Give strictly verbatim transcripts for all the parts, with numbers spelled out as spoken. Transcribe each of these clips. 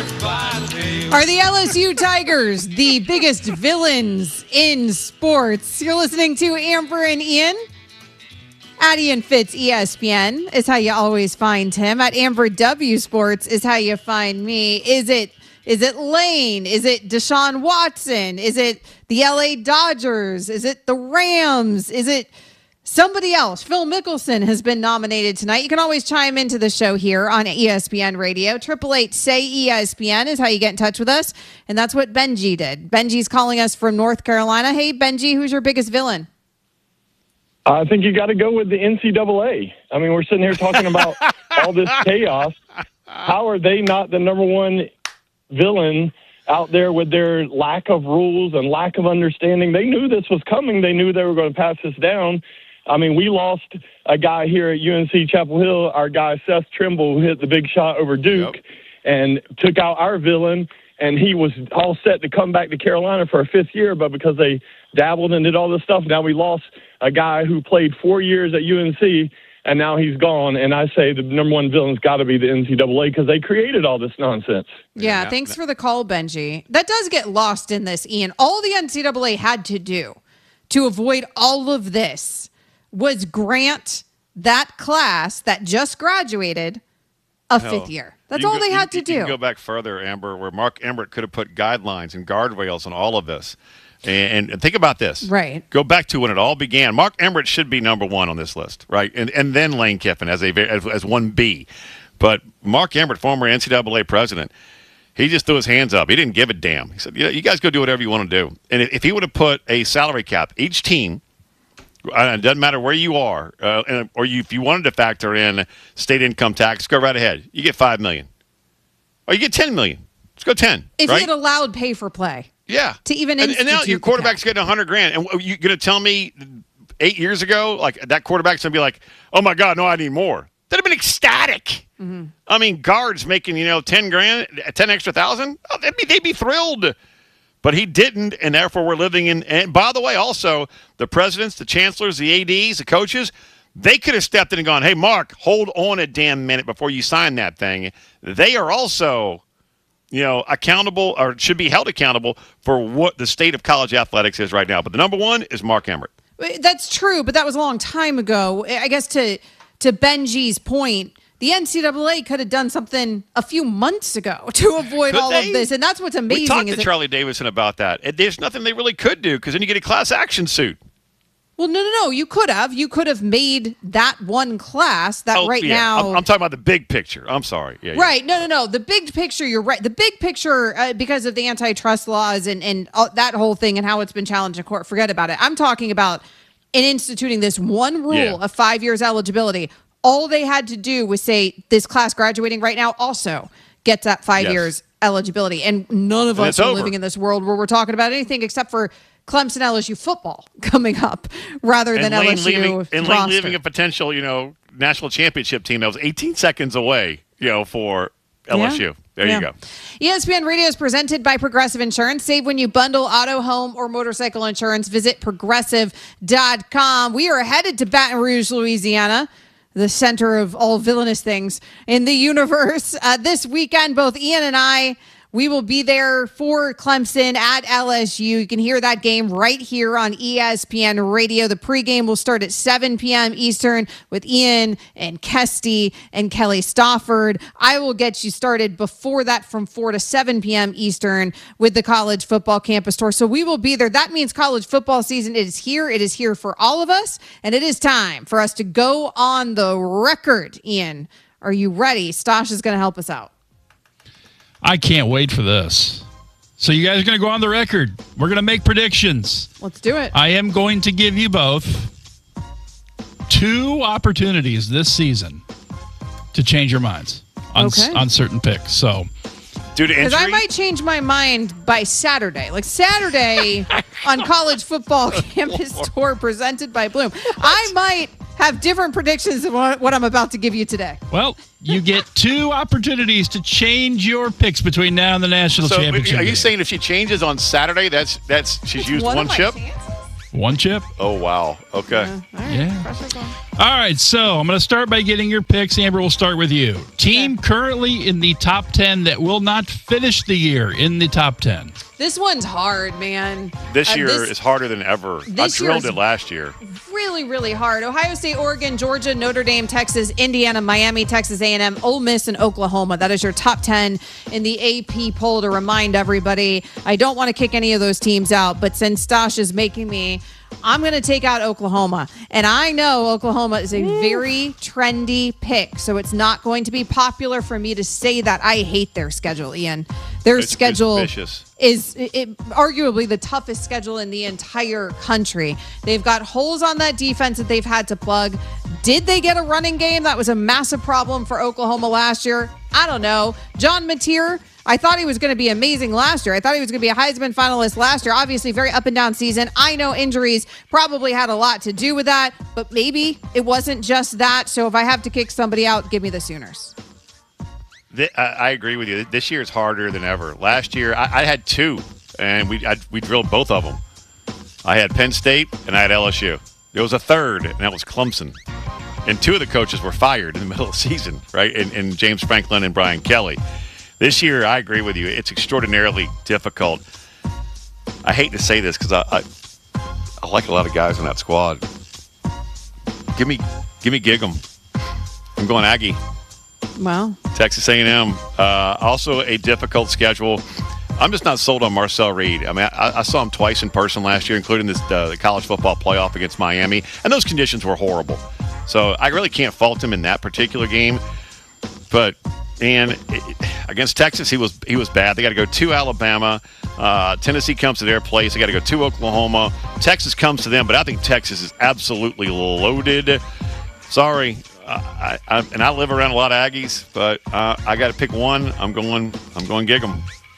Are the L S U Tigers the biggest villains in sports? You're listening to Amber and Ian. At Ian Fitz E S P N is how you always find him. At Amber W Sports is how you find me. Is it is it Lane? Is it Deshaun Watson? Is it the L A Dodgers? Is it the Rams? Is it somebody else? Phil Mickelson has been nominated tonight. You can always chime into the show here on E S P N Radio. Triple eight say E S P N is how you get in touch with us, and that's what Benji did. Benji's calling us from North Carolina. Hey, Benji, who's your biggest villain? I think you got to go with the N C double A. I mean, we're sitting here talking about all this chaos. How are they not the number one villain out there with their lack of rules and lack of understanding? They knew this was coming. They knew they were going to pass this down. I mean, we lost a guy here at U N C Chapel Hill, our guy Seth Trimble, who hit the big shot over Duke yep. and took out our villain, and he was all set to come back to Carolina for a fifth year, but because they dabbled and did all this stuff, now we lost a guy who played four years at U N C, and now he's gone. And I say the number one villain's got to be the N C double A because they created all this nonsense. Yeah, yeah, thanks for the call, Benji. That does get lost in this, Ian. All the N C double A had to do to avoid all of this was grant that class that just graduated a Hell, fifth year. That's you all go, they had you, to you do. Can go back further, Amber, where Mark Emmert could have put guidelines and guardrails on all of this. And, and think about this. Right. Go back to when it all began. Mark Emmert should be number one on this list, right? And and then Lane Kiffin as a as, as one B. But Mark Emmert, former N C double A president, he just threw his hands up. He didn't give a damn. He said, "Yeah, you guys go do whatever you want to do." And if, if he would have put a salary cap, each team, uh, it doesn't matter where you are, uh, and, or you, if you wanted to factor in state income tax, go right ahead. You get five million, or you get ten million. Let's go ten. If right? he had allowed pay for play. Yeah. To even and, and now your quarterback's getting a hundred grand, and you're going to tell me eight years ago, like that quarterback's going to be like, "Oh my God, no, I need more." That'd have been ecstatic. Mm-hmm. I mean, guards making you know ten grand, ten extra thousand. Oh, they'd be they'd be thrilled, but he didn't, and therefore we're living in. And by the way, also the presidents, the chancellors, the A Ds, the coaches, they could have stepped in and gone, "Hey, Mark, hold on a damn minute before you sign that thing." They are also, you know, accountable or should be held accountable for what the state of college athletics is right now. But the number one is Mark Emmert. That's true, but that was a long time ago. I guess to to Benji's point, the N C double A could have done something a few months ago to avoid could all they? of this. And that's what's amazing. We talked is to it, Charlie Davidson about that. There's nothing they really could do because then you get a class action suit. Well, no, no, no. You could have. You could have made that one class that oh, right yeah. now. I'm, I'm talking about the big picture. I'm sorry. Yeah, right. Yeah. No, no, no. The big picture, you're right. The big picture, uh, because of the antitrust laws and, and uh, that whole thing and how it's been challenged in court, forget about it. I'm talking about in instituting this one rule yeah. of five years eligibility. All they had to do was say this class graduating right now also gets that five yes. years eligibility. And none of and us are over. living in this world where we're talking about anything except for Clemson L S U football coming up rather than and Lane L S U leaving, and roster. Lane leaving a potential, you know, national championship team that was eighteen seconds away, you know, for L S U. Yeah. There yeah. you go. E S P N Radio is presented by Progressive Insurance. Save when you bundle auto, home, or motorcycle insurance. Visit progressive dot com. We are headed to Baton Rouge, Louisiana, the center of all villainous things in the universe. Uh, this weekend, both Ian and I, we will be there for Clemson at L S U. You can hear that game right here on E S P N Radio. The pregame will start at seven p.m. Eastern with Ian and Kesty and Kelly Stafford. I will get you started before that from four to seven p.m. Eastern with the college football campus tour. So we will be there. That means college football season is here. It is here for all of us, and it is time for us to go on the record. Ian, are you ready? Stosh is going to help us out. I can't wait for this. So you guys are going to go on the record. We're going to make predictions. Let's do it. I am going to give you both two opportunities this season to change your minds on, okay. on certain picks. So, due to injury, because I might change my mind by Saturday. Like Saturday on college football campus tour presented by Bloom. What? I might have different predictions than what I'm about to give you today. Well, you get two opportunities to change your picks between now and the national so championship. Are you game. saying if she changes on Saturday, that's that's she's it's used one, one of chip? My One chip. Oh, wow. Okay. Yeah. All right. Yeah. Pressure call. All right, so I'm going to start by getting your picks. Amber, we'll start with you. Team Okay. currently in the top ten that will not finish the year in the top ten. This one's hard, man. This Uh, year this- is harder than ever. I this drilled year's- it last year. Really, really hard. Ohio State, Oregon, Georgia, Notre Dame, Texas, Indiana, Miami, Texas A and M, Ole Miss, and Oklahoma. That is your top ten in the A P poll to remind everybody. I don't want to kick any of those teams out, but since Stosh is making me, I'm going to take out Oklahoma. And I know Oklahoma is a very trendy pick, so it's not going to be popular for me to say that. I hate their schedule, Ian. Their It's- it's schedule vicious. is it, it- arguably the toughest schedule in the entire country. They've got holes on that defense that they've had to plug. Did they get a running game? That was a massive problem for Oklahoma last year. I don't know. John Mateer, I thought he was going to be amazing last year. I thought he was going to be a Heisman finalist last year. Obviously, very up and down season. I know injuries probably had a lot to do with that, but maybe it wasn't just that. So if I have to kick somebody out, give me the Sooners. Th- I, I agree with you. This year is harder than ever. Last year, I, I had two, and we I, we drilled both of them. I had Penn State, and I had L S U. There was a third, and that was Clemson. And two of the coaches were fired in the middle of the season, right? And, and James Franklin and Brian Kelly. This year, I agree with you. It's extraordinarily difficult. I hate to say this because I, I I like a lot of guys in that squad. Give me give me Gig'em. I'm going Aggie. Well, Texas A and M. Uh, also a difficult schedule. I'm just not sold on Marcel Reed. I mean, I, I saw him twice in person last year, including this uh, the college football playoff against Miami, and those conditions were horrible. So I really can't fault him in that particular game. But and it, against Texas, he was he was bad. They got to go to Alabama. Uh, Tennessee comes to their place. They got to go to Oklahoma. Texas comes to them, but I think Texas is absolutely loaded. Sorry. I, I, and I live around a lot of Aggies, but uh, I got to pick one. I'm going. I'm going Gig'em.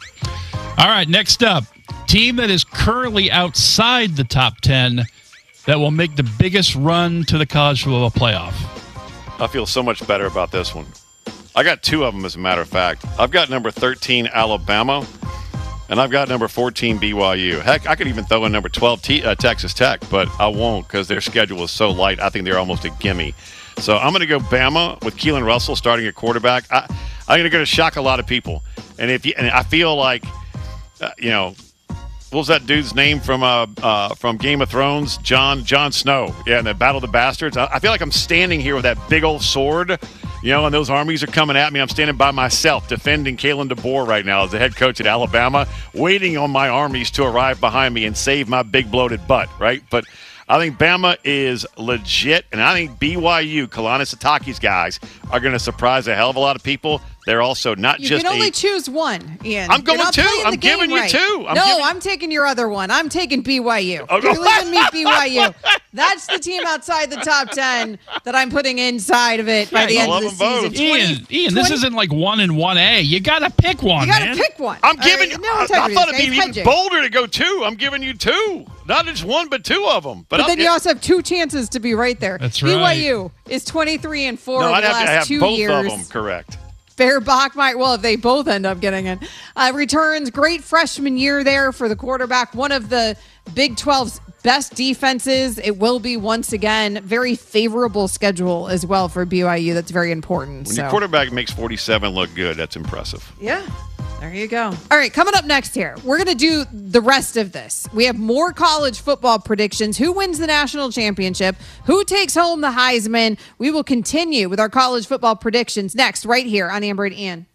All right, next up, team that is currently outside the top ten that will make the biggest run to the college football playoff. I feel so much better about this one. I got two of them, as a matter of fact. I've got number thirteen Alabama, and I've got number fourteen B Y U. Heck, I could even throw in number twelve T, uh, Texas Tech, but I won't because their schedule is so light. I think they're almost a gimme. So I'm going to go Bama with Keelan Russell starting at quarterback. I, I'm going to go to shock a lot of people, and if you, and I feel like, uh, you know, what was that dude's name from uh, uh, from Game of Thrones? John John Snow. Yeah, in the Battle of the Bastards. I, I feel like I'm standing here with that big old sword, you know, and those armies are coming at me. I'm standing by myself defending Kalen DeBoer right now as the head coach at Alabama, waiting on my armies to arrive behind me and save my big bloated butt, right? But I think Bama is legit, and I think B Y U, Kalani Sitake's guys, are going to surprise a hell of a lot of people. They're also not you just can only a, choose one, Ian. I'm going You're not two. playing I'm the game giving you right. two. I'm no, giving- I'm taking your other one. I'm taking B Y U. Oh, You're leaving me B Y U. That's the team outside the top ten that I'm putting inside of it by Yeah, the I end of love the them both. season. Ian, twenty, Ian, this twenty isn't like one and one A. You got to pick one, You got to man. pick one. I'm All giving right, you. no I, I integrity, thought it'd this be guy's even hedging. bolder to go two. I'm giving you two, not just one, but two of them. But, But I'll, then you also have two chances to be right there. That's B Y U is twenty-three and four no, over I'd the have last to have two both years. of them correct. Bear Bach might, well, if they both end up getting it. Uh, returns, great freshman year there for the quarterback. One of the Big twelve's best defenses. It will be once again. Very favorable schedule as well for B Y U. That's very important. When so. your quarterback makes forty-seven look good, that's impressive. Yeah. There you go. All right, coming up next here, we're going to do the rest of this. We have more college football predictions. Who wins the national championship? Who takes home the Heisman? We will continue with our college football predictions next, right here on Amber and Ian.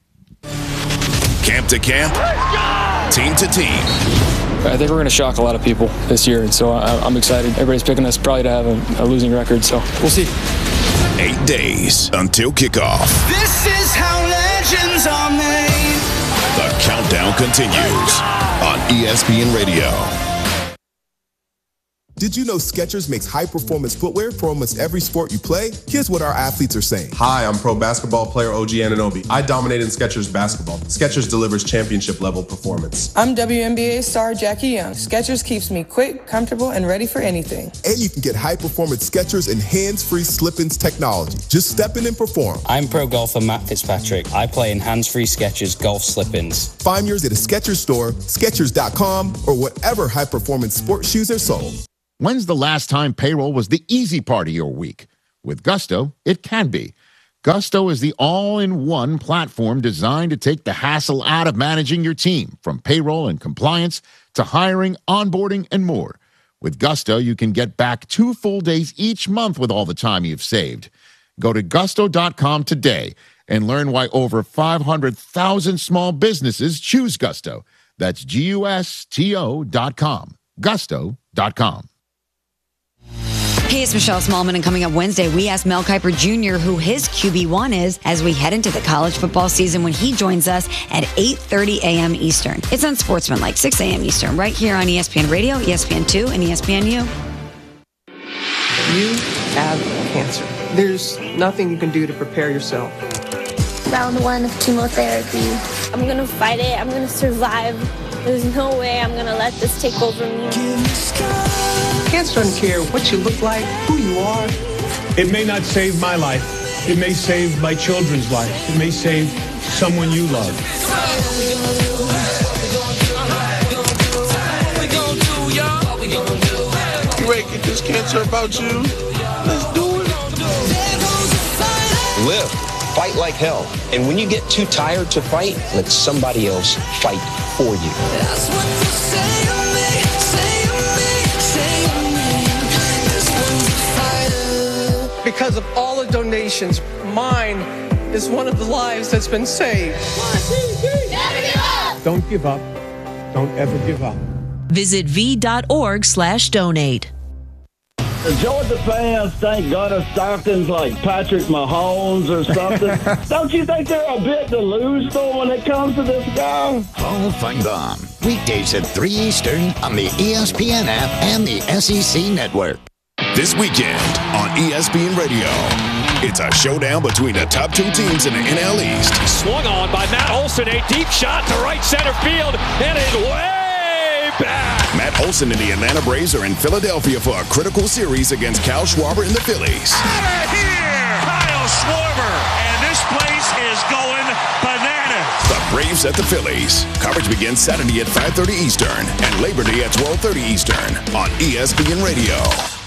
Camp to camp, team to team. I think we're going to shock a lot of people this year, and so I, I'm excited. Everybody's picking us probably to have a, a losing record, so we'll see. Eight days until kickoff. This is how legends are made. The countdown continues on E S P N Radio. Did you know Skechers makes high-performance footwear for almost every sport you play? Here's what our athletes are saying. Hi, I'm pro basketball player O G Anunoby. I dominate in Skechers basketball. Skechers delivers championship-level performance. I'm W N B A star Jackie Young. Skechers keeps me quick, comfortable, and ready for anything. And you can get high-performance Skechers and hands-free slip-ins technology. Just step in and perform. I'm pro golfer Matt Fitzpatrick. I play in hands-free Skechers golf slip-ins. Find yours at a Skechers store, Skechers dot com, or whatever high-performance sports shoes are sold. When's the last time payroll was the easy part of your week? With Gusto, it can be. Gusto is the all-in-one platform designed to take the hassle out of managing your team, from payroll and compliance to hiring, onboarding, and more. With Gusto, you can get back two full days each month with all the time you've saved. Go to gusto dot com today and learn why over five hundred thousand small businesses choose Gusto. That's G U S T O dot com. gusto dot com. Hey, it's Michelle Smallman, and coming up Wednesday, we asked Mel Kiper Junior who his Q B one is as we head into the college football season when he joins us at eight thirty a.m. Eastern. It's on Sportsmanlike, six a.m. Eastern, right here on E S P N Radio, E S P N two, and E S P N U. You have cancer. There's nothing you can do to prepare yourself. Round one of chemotherapy. I'm going to fight it. I'm going to survive. There's no way I'm going to let this take over me. Cancer doesn't care what you look like, who you are. It may not save my life. It may save my children's life. It may save someone you love. You ready to get this cancer about you? Let's do it. Live. Fight like hell. And when you get too tired to fight, let somebody else fight for you. That's what you say to me, say to me, say to me. This one's a fighter. Because of all the donations, mine is one of the lives that's been saved. Never give up. Don't give up. Don't ever give up. Visit v.org slash donate. The Georgia fans think Gunnar Stockton's like Patrick Mahomes or something. Don't you think they're a bit delusional when it comes to this guy? Hall of Fame Bomb. Weekdays at three Eastern on the E S P N app and the S E C Network. This weekend on E S P N Radio, it's a showdown between the top two teams in the N L East. Swung on by Matt Olson, a deep shot to right center field, and it's way back. Matt Olson and the Atlanta Braves are in Philadelphia for a critical series against Kyle Schwarber and the Phillies. Out of here, Kyle Schwarber, and this place is going bananas. The Braves at the Phillies. Coverage begins Saturday at five thirty Eastern and Labor Day at twelve thirty Eastern on E S P N Radio.